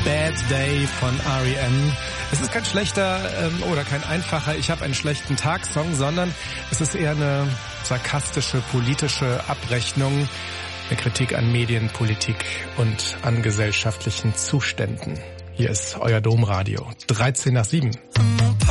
Bad Day von R.E.M. Es ist kein schlechter oder kein einfacher Ich habe einen schlechten Tag-Song, sondern es ist eher eine sarkastische, politische Abrechnung, eine Kritik an Medien, Politik und an gesellschaftlichen Zuständen. Hier ist euer Domradio. 13 nach 7.